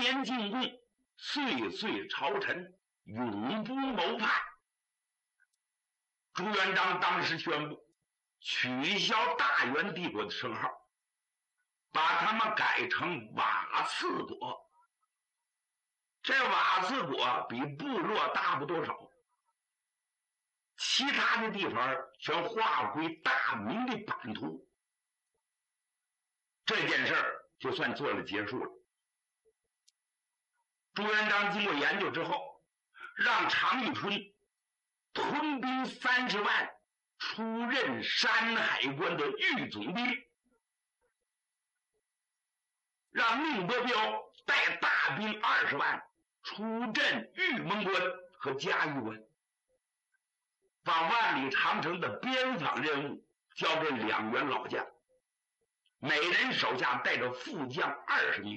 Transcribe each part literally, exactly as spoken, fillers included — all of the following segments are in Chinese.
年进贡，岁岁朝臣，永不谋叛。朱元璋当时宣布取消大元帝国的称号，把他们改成瓦剌国。这瓦剌国比部落大不多少，其他的地方全划归大明的版图。这件事儿就算做了结束了。朱元璋经过研究之后，让常遇春屯兵三十万，出任山海关的御总兵，让宁伯彪带大兵二十万，出镇玉门关和嘉峪关，把万里长城的边防任务交给两员老将，每人手下带着副将二十名，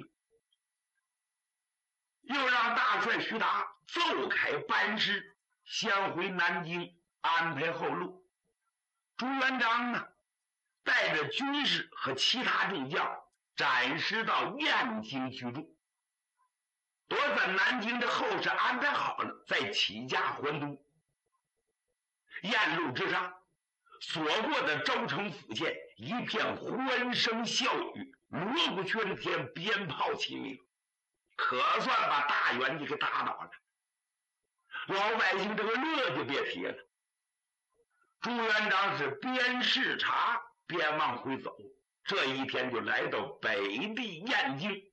又让大帅徐达奏开班师，先回南京安排后路。朱元璋呢，带着军士和其他众将暂时到燕京居住，多在南京的后事安排好了，再起驾还都。燕路之上，所过的州城府县一片欢声笑语，锣鼓喧天，鞭炮齐鸣，可算把大元帝给打倒了。老百姓这个乐就别提了。朱元璋是边视察边往回走，这一天就来到北地燕京。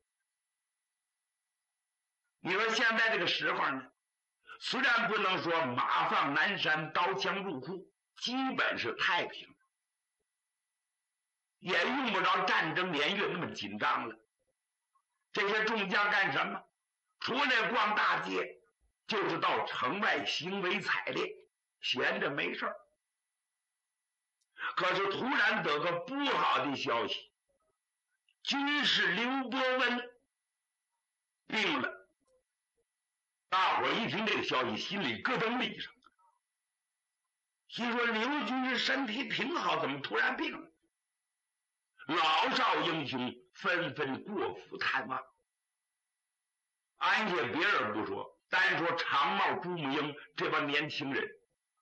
你说现在这个时候呢，虽然不能说马放南山，刀枪入库，基本是太平，也用不着战争连月那么紧张了。这些众将干什么？除了逛大街，就是到城外行为采猎，闲着没事儿。可是突然得个不好的消息，军师刘伯温病了。大伙一听这个消息，心里咯噔了一声，心说刘军师身体挺好，怎么突然病了？老少英雄纷纷过府探望。按下别人不说，单说常茂、朱母英这帮年轻人，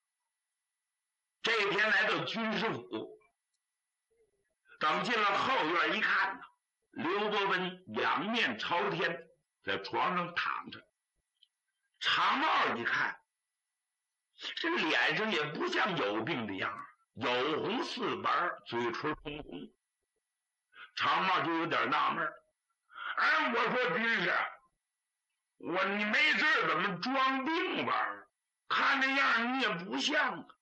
这天来到军师府，等进了后院一看，刘伯温仰面朝天，在床上躺着。常茂一看，这脸上也不像有病的样，有红似白，嘴唇通红。常茂就有点纳闷，哎，我说军师，我你没事怎么装病吧？看这样你也不像啊。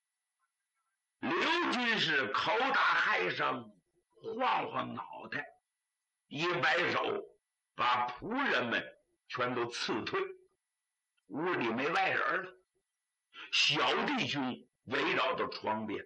刘军师口打嗨声，晃晃脑袋，一摆手，把仆人们全都辞退，屋里没外人了。小弟兄围绕到床边。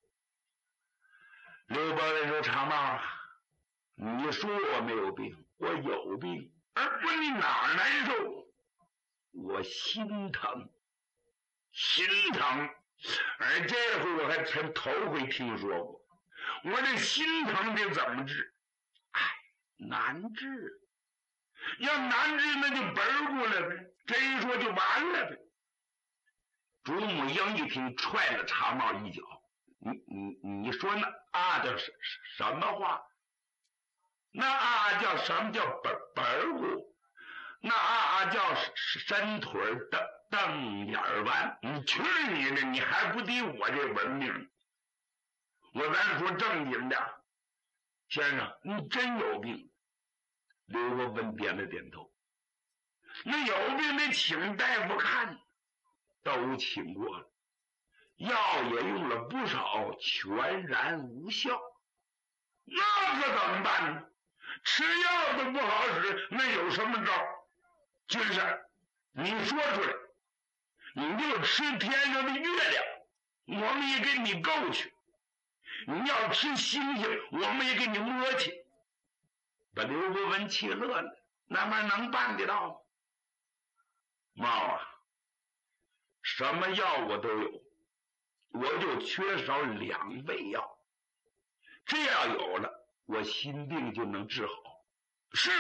刘伯温说：“常茂啊，你说我没有病，我有病。而问你哪儿难受？我心疼，心疼。而这回我还才头回听说过。我这心疼得怎么治？哎，难治。要难治，那就本过来呗。这一说就完了呗。”朱母英一听，踹了常茂一脚：“你你你说那啊叫什什么话？那啊叫什么叫本本骨？那啊叫伸腿瞪瞪眼弯？你去你的！你还不敌我这文明？我咱说正经的，先生，你真有病。”刘伯温点了点头。那有病得请大夫看，都请过了，药也用了不少，全然无效。那可怎么办呢？吃药都不好使，那有什么招？军师，你说出来，你就吃天上的月亮，我们也给你够去；你要吃星星，我们也给你摸去。把刘伯温气乐了，那么能办得到吗？茂啊，什么药我都有，我就缺少两味药，这要有了，我心病就能治好。是